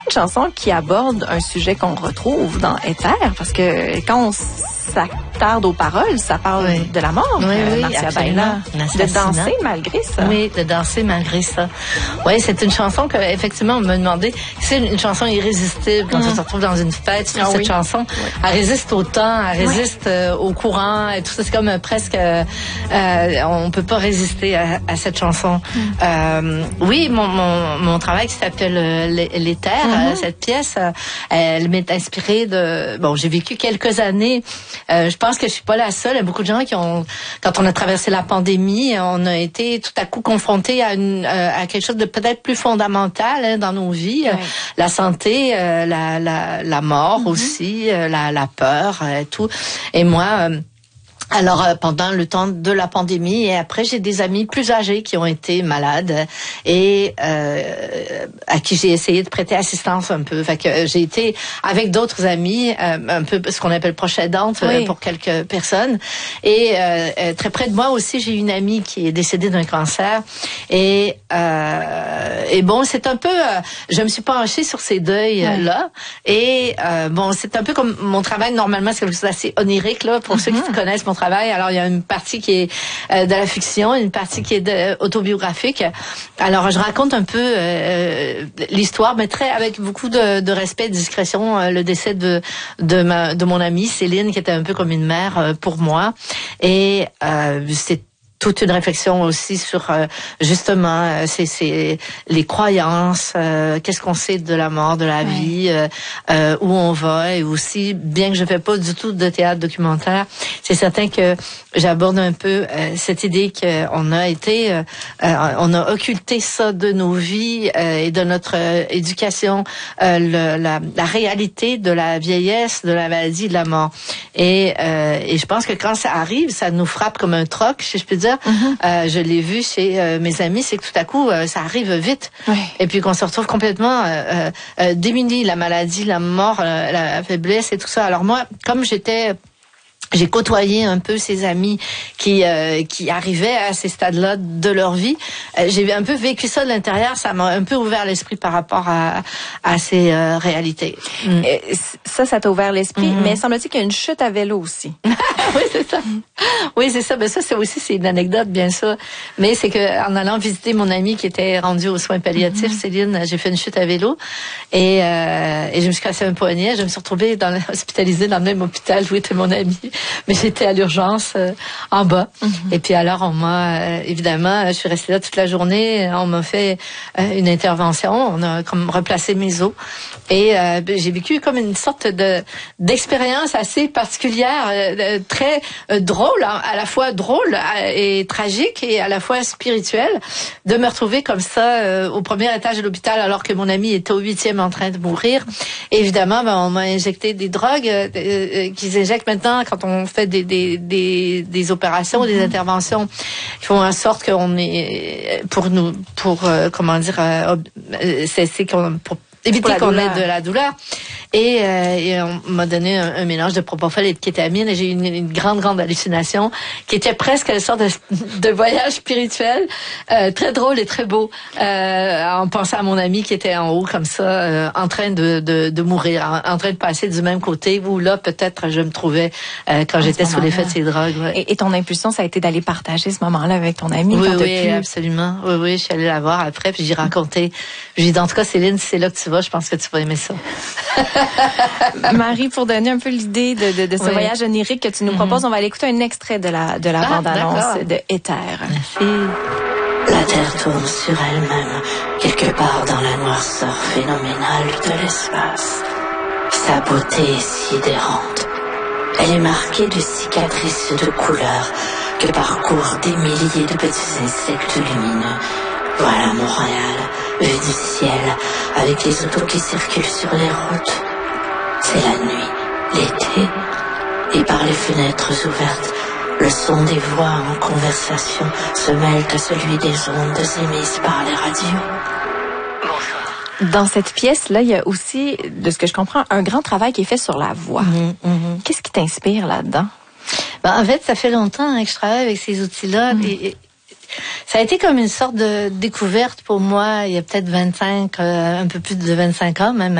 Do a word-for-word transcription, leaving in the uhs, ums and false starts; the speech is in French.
Une chanson qui aborde un sujet qu'on retrouve dans Éther, parce que quand on s'attarde aux paroles, ça parle oui. de la mort. Oui, euh, oui, Marcia Baila. De danser malgré ça. Oui, de danser malgré ça. Oui, c'est une chanson que, effectivement, on me demandait. C'est une chanson irrésistible. Quand mmh. on se retrouve dans une fête, ah, cette oui. chanson, oui. elle résiste au temps, elle résiste oui. euh, au courant et tout ça. C'est comme euh, presque, euh, euh, on peut pas résister à, à cette chanson. Mmh. Euh, oui, mon, mon, mon travail qui s'appelle euh, L'Éther, mmh. euh, cette pièce, euh, elle m'est inspirée de, bon, j'ai vécu quelques années. Euh, je pense que je suis pas la seule. Il y a beaucoup de gens qui ont, quand on a traversé la pandémie, on a été tout à coup confrontés à, une, à quelque chose de peut-être plus fondamental hein, dans nos vies. Oui. La santé, euh, la, la, la mort mm-hmm. aussi, euh, la, la peur, euh, tout. Et moi... Euh, Alors, euh, pendant le temps de la pandémie, et après, j'ai des amis plus âgés qui ont été malades et euh, à qui j'ai essayé de prêter assistance un peu. Fait que euh, j'ai été avec d'autres amis, euh, un peu ce qu'on appelle proche aidante oui. euh, pour quelques personnes. Et euh, très près de moi aussi, j'ai une amie qui est décédée d'un cancer. Et euh, et bon, c'est un peu, euh, je me suis penchée sur ces deuils-là. Oui. Et euh, bon, c'est un peu comme mon travail normalement, c'est quelque chose d'assez onirique là pour mm-hmm. ceux qui connaissent mon travail. Alors, il y a une partie qui est euh, de la fiction, une partie qui est de, autobiographique. Alors, je raconte un peu euh, l'histoire, mais très avec beaucoup de, de respect et de discrétion, euh, le décès de de, ma, de mon amie Céline, qui était un peu comme une mère euh, pour moi. Et euh, c'est toute une réflexion aussi sur euh, justement euh, c'est c'est les croyances, euh, qu'est-ce qu'on sait de la mort, de la oui. vie, euh, euh, où on va, et aussi bien que je fais pas du tout de théâtre documentaire, c'est certain que j'aborde un peu euh, cette idée qu'on a été, euh, euh, on a occulté ça de nos vies euh, et de notre euh, éducation, euh, le, la, la réalité de la vieillesse, de la maladie, de la mort. Et euh, et je pense que quand ça arrive, ça nous frappe comme un troc, si je peux dire. Mm-hmm. Euh, je l'ai vu chez euh, mes amis, c'est que tout à coup, euh, ça arrive vite. Oui. Et puis qu'on se retrouve complètement euh, euh, démunis, la maladie, la mort, la, la faiblesse et tout ça. Alors moi, comme j'étais... J'ai côtoyé un peu ces amis qui euh, qui arrivaient à ces stades-là de leur vie. Euh, j'ai un peu vécu ça de l'intérieur. Ça m'a un peu ouvert l'esprit par rapport à à ces euh, réalités. Mm. Et ça, ça t'a ouvert l'esprit. Mm-hmm. Mais semble-t-il qu'il y a une chute à vélo aussi. Oui, c'est ça. Oui, c'est ça. Ben ça, c'est aussi c'est une anecdote, bien sûr. Mais c'est que en allant visiter mon amie qui était rendue aux soins palliatifs, mm-hmm. Céline, j'ai fait une chute à vélo et euh, et je me suis cassé un poignet. Je me suis retrouvée dans hospitalisée dans le même hôpital où était mon amie. Mais j'étais à l'urgence euh, en bas. Mm-hmm. Et puis alors, on m'a, euh, évidemment, je suis restée là toute la journée. On m'a fait euh, une intervention. On a comme replacé mes os. Et euh, j'ai vécu comme une sorte de d'expérience assez particulière, euh, très euh, drôle, hein, à la fois drôle et tragique et à la fois spirituelle, de me retrouver comme ça euh, au premier étage de l'hôpital alors que mon ami était au huitième en train de mourir. Et évidemment, ben, on m'a injecté des drogues euh, euh, qu'ils injectent maintenant quand on fait des des des, des opérations, mm-hmm. des interventions qui font en sorte qu'on est pour nous pour euh, comment dire euh, cesser qu'on pour éviter qu'on ait de la douleur. Et, euh, et on m'a donné un, un mélange de propofol et de kétamine et j'ai eu une, une grande, grande hallucination qui était presque une sorte de, de voyage spirituel, euh, très drôle et très beau, euh, en pensant à mon ami qui était en haut comme ça, euh, en train de, de, de mourir, en, en train de passer du même côté où là, peut-être, je me trouvais euh, quand en j'étais sous l'effet de ces drogues. Ouais. Et, et ton impulsion, ça a été d'aller partager ce moment-là avec ton ami? Oui, quand oui, pu... absolument. Oui, oui, je suis allée la voir après, puis j'ai raconté. J'ai dit, en tout cas, Céline, si c'est là que tu vas, je pense que tu vas aimer ça. Marie, pour donner un peu l'idée de, de, de ce oui. voyage onirique que tu nous mm-hmm. proposes, on va aller écouter un extrait de la, de la ah, bande-annonce de Éther. Merci. La Terre tourne sur elle-même, quelque part dans la noirceur phénoménale de l'espace. Sa beauté est sidérante. Elle est marquée de cicatrices de couleurs que parcourent des milliers de petits insectes lumineux. Voilà Montréal, vue du ciel, avec les autos qui circulent sur les routes. C'est la nuit, l'été, et par les fenêtres ouvertes, le son des voix en conversation se mêle à celui des ondes émises par les radios. Dans cette pièce-là, il y a aussi, de ce que je comprends, un grand travail qui est fait sur la voix. Mmh, mmh. Qu'est-ce qui t'inspire là-dedans? Ben, en fait, ça fait longtemps hein, que je travaille avec ces outils-là. Mmh. Et, Ça a été comme une sorte de découverte pour moi, il y a peut-être vingt-cinq, euh, un peu plus de vingt-cinq ans même.